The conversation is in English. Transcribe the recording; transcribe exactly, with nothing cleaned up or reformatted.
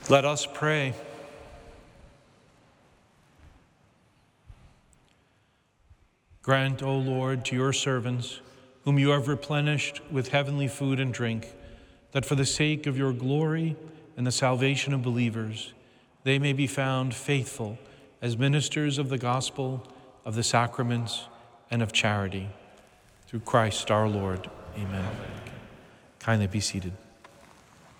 Let us pray. Grant, O Lord, to your servants, whom you have replenished with heavenly food and drink, that for the sake of your glory and the salvation of believers, they may be found faithful as ministers of the gospel, of the sacraments, and of charity. Through Christ our Lord. Amen. Amen. Kindly be seated.